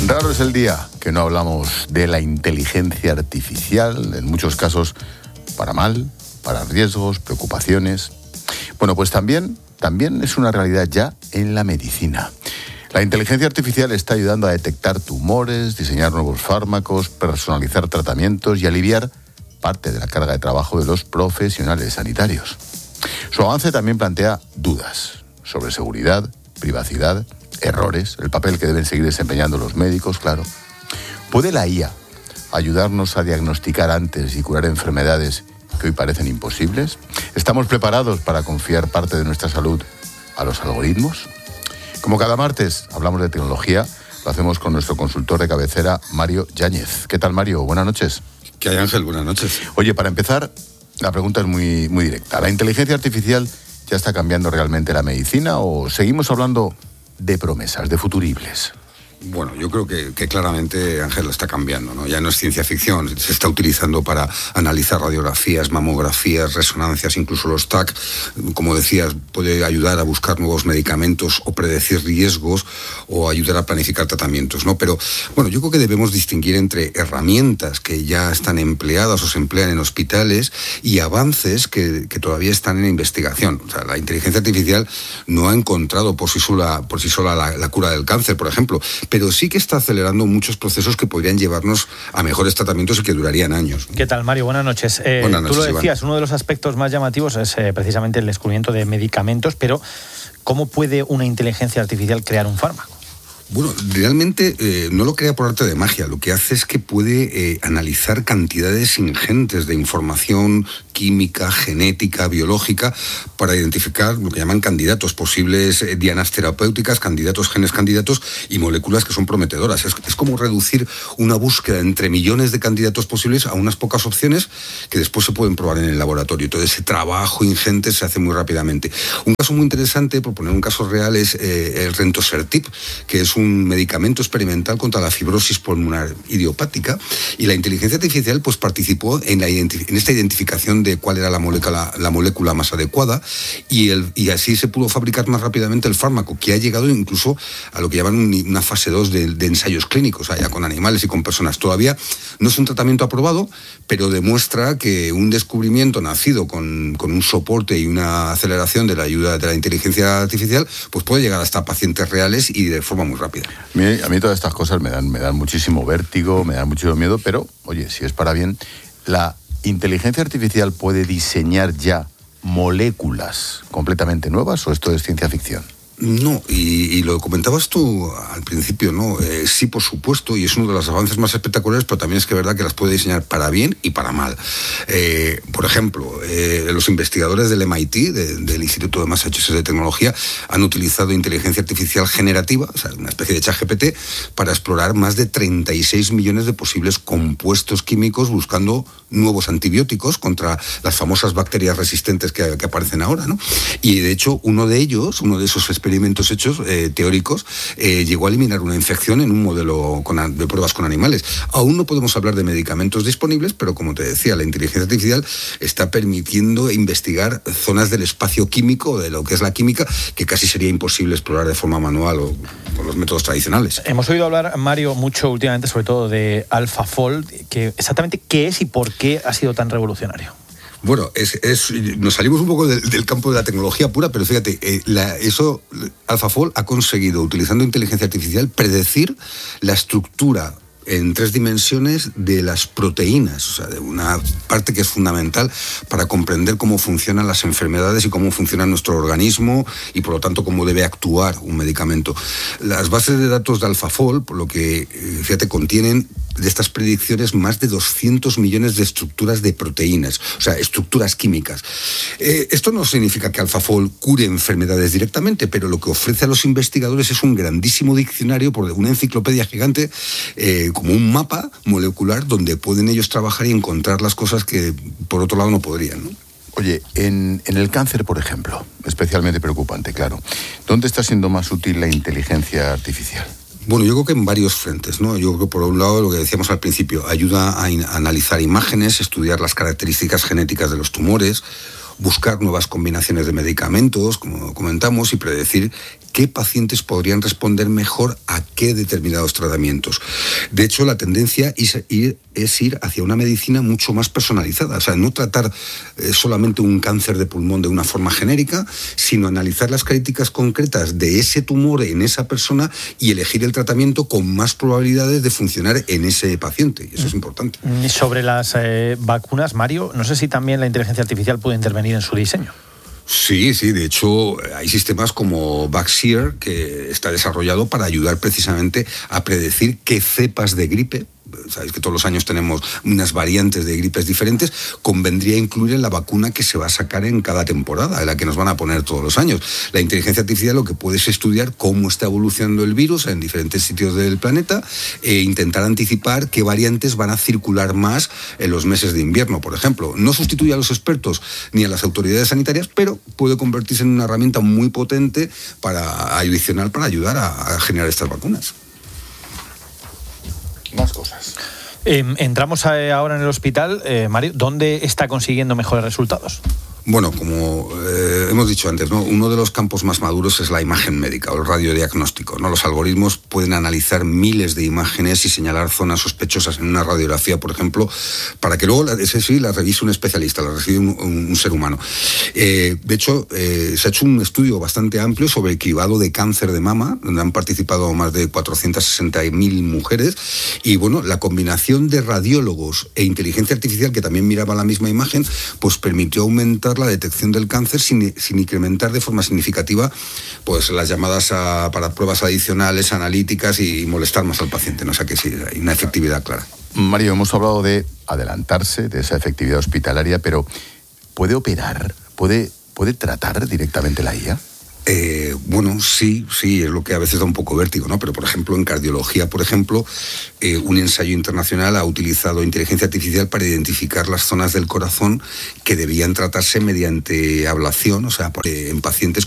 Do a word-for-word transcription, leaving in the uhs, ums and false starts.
Raro es el día que no hablamos de la inteligencia artificial, en muchos casos para mal, para riesgos, preocupaciones. Bueno, pues también, también es una realidad ya en la medicina. La inteligencia artificial está ayudando a detectar tumores, diseñar nuevos fármacos, personalizar tratamientos y aliviar parte de la carga de trabajo de los profesionales sanitarios. Su avance también plantea dudas sobre seguridad, privacidad, errores, el papel que deben seguir desempeñando los médicos, claro. ¿Puede la I A ayudarnos a diagnosticar antes y curar enfermedades que hoy parecen imposibles? ¿Estamos preparados para confiar parte de nuestra salud a los algoritmos? Como cada martes hablamos de tecnología, lo hacemos con nuestro consultor de cabecera, Mario Yáñez. ¿Qué tal, Mario? Buenas noches. ¿Qué hay, Ángel? Buenas noches. Oye, para empezar, la pregunta es muy, muy directa. ¿La inteligencia artificial ya está cambiando realmente la medicina o seguimos hablando de promesas, de futuribles? Bueno, yo creo que, que claramente, Ángel, lo está cambiando, ¿no? Ya no es ciencia ficción, se está utilizando para analizar radiografías, mamografías, resonancias, incluso los T A C. Como decías, puede ayudar a buscar nuevos medicamentos o predecir riesgos o ayudar a planificar tratamientos, ¿no? Pero, bueno, yo creo que debemos distinguir entre herramientas que ya están empleadas o se emplean en hospitales y avances que, que todavía están en investigación. O sea, la inteligencia artificial no ha encontrado por sí sola, por sí sola la, la cura del cáncer, por ejemplo, pero sí que está acelerando muchos procesos que podrían llevarnos a mejores tratamientos y que durarían años. ¿Qué tal, Mario? Buenas noches. Eh, Buenas noches, tú lo decías, Iván. Uno de los aspectos más llamativos es eh, precisamente el descubrimiento de medicamentos, pero ¿cómo puede una inteligencia artificial crear un fármaco? Bueno, realmente eh, no lo crea por arte de magia, lo que hace es que puede eh, analizar cantidades ingentes de información química, genética, biológica, para identificar lo que llaman candidatos, posibles eh, dianas terapéuticas, candidatos, genes candidatos y moléculas que son prometedoras. Es, es como reducir una búsqueda entre millones de candidatos posibles a unas pocas opciones que después se pueden probar en el laboratorio. Todo ese trabajo ingente se hace muy rápidamente. Un caso muy interesante, por poner un caso real, es eh, el Rentosertib, que es un medicamento experimental contra la fibrosis pulmonar idiopática, y la inteligencia artificial pues participó en, la identif- en esta identificación de cuál era la molécula, la molécula más adecuada, y, el, y así se pudo fabricar más rápidamente el fármaco, que ha llegado incluso a lo que llaman un, una fase dos de, de ensayos clínicos, allá con animales y con personas. Todavía no es un tratamiento aprobado, pero demuestra que un descubrimiento nacido con, con un soporte y una aceleración de la ayuda de la inteligencia artificial pues puede llegar hasta pacientes reales y de forma muy rápida. A mí, a mí todas estas cosas me dan, me dan muchísimo vértigo, me dan muchísimo miedo, pero, oye, si es para bien, la inteligencia artificial puede diseñar ya moléculas completamente nuevas, ¿o esto es ciencia ficción? No, y, y lo comentabas tú al principio, ¿no? Eh, sí, por supuesto, y es uno de los avances más espectaculares, pero también es que es verdad que las puede diseñar para bien y para mal. Eh, por ejemplo, eh, los investigadores del M I T, de, del Instituto de Massachusetts de Tecnología, han utilizado inteligencia artificial generativa, o sea, una especie de ChatGPT, para explorar más de treinta y seis millones de posibles compuestos químicos buscando nuevos antibióticos contra las famosas bacterias resistentes que, que aparecen ahora, ¿no? Y de hecho, uno de ellos, uno de esos experimentos experimentos hechos eh, teóricos, eh, llegó a eliminar una infección en un modelo con, de pruebas con animales. Aún no podemos hablar de medicamentos disponibles, pero como te decía, la inteligencia artificial está permitiendo investigar zonas del espacio químico, de lo que es la química, que casi sería imposible explorar de forma manual o con los métodos tradicionales. Hemos oído hablar, Mario, mucho últimamente, sobre todo de AlphaFold, que exactamente qué es y por qué ha sido tan revolucionario. Bueno, es, es, nos salimos un poco del, del campo de la tecnología pura, pero fíjate, eh, la, eso, AlphaFold ha conseguido, utilizando inteligencia artificial, predecir la estructura en tres dimensiones de las proteínas, o sea, de una parte que es fundamental para comprender cómo funcionan las enfermedades y cómo funciona nuestro organismo y, por lo tanto, cómo debe actuar un medicamento. Las bases de datos de AlphaFold, por lo que, fíjate, contienen de estas predicciones más de doscientos millones de estructuras de proteínas, o sea, estructuras químicas. Eh, esto no significa que AlphaFold cure enfermedades directamente, pero lo que ofrece a los investigadores es un grandísimo diccionario, por una enciclopedia gigante, eh, como un mapa molecular donde pueden ellos trabajar y encontrar las cosas que por otro lado no podrían, ¿no? Oye, en, en el cáncer, por ejemplo, especialmente preocupante, claro, ¿dónde está siendo más útil la inteligencia artificial? Bueno, yo creo que en varios frentes, ¿no? Yo creo que por un lado, lo que decíamos al principio, ayuda a, in- a analizar imágenes, estudiar las características genéticas de los tumores, buscar nuevas combinaciones de medicamentos, como comentamos, y predecir qué pacientes podrían responder mejor a qué determinados tratamientos. De hecho, la tendencia es ir, es ir hacia una medicina mucho más personalizada, o sea, no tratar eh, solamente un cáncer de pulmón de una forma genérica, sino analizar las características concretas de ese tumor en esa persona y elegir el tratamiento con más probabilidades de funcionar en ese paciente. Y eso es importante. Sobre las eh, vacunas, Mario, no sé si también la inteligencia artificial puede intervenir en su diseño. Sí, sí, de hecho hay sistemas como Vaxeer que está desarrollado para ayudar precisamente a predecir qué cepas de gripe, sabéis que todos los años tenemos unas variantes de gripes diferentes, convendría incluir en la vacuna que se va a sacar en cada temporada, en la que nos van a poner todos los años. La inteligencia artificial lo que puede es estudiar cómo está evolucionando el virus en diferentes sitios del planeta e intentar anticipar qué variantes van a circular más en los meses de invierno, por ejemplo. No sustituye a los expertos ni a las autoridades sanitarias, pero puede convertirse en una herramienta muy potente para adicional para ayudar a, a generar estas vacunas. Más cosas. Eh, entramos ahora en el hospital, eh, Mario, ¿dónde está consiguiendo mejores resultados? Bueno, como eh, hemos dicho antes, ¿no? Uno de los campos más maduros es la imagen médica o el radiodiagnóstico, ¿no? Los algoritmos pueden analizar miles de imágenes y señalar zonas sospechosas en una radiografía, por ejemplo, para que luego, ese sí, la revise un especialista, la recibe un, un, un ser humano. Eh, de hecho, eh, se ha hecho un estudio bastante amplio sobre el cribado de cáncer de mama, donde han participado más de cuatrocientas sesenta mil mujeres, y bueno, la combinación de radiólogos e inteligencia artificial, que también miraba la misma imagen, pues permitió aumentar la detección del cáncer sin, sin incrementar de forma significativa pues las llamadas a, para pruebas adicionales, analíticas y molestar más al paciente, ¿no? O sea que sí, hay una efectividad clara. Mario, hemos hablado de adelantarse, de esa efectividad hospitalaria, pero ¿puede operar? ¿Puede, puede tratar directamente la I A? Eh, bueno, sí, sí, es lo que a veces da un poco vértigo, ¿no? Pero, por ejemplo, en cardiología, por ejemplo, eh, un ensayo internacional ha utilizado inteligencia artificial para identificar las zonas del corazón que debían tratarse mediante ablación, o sea, en pacientes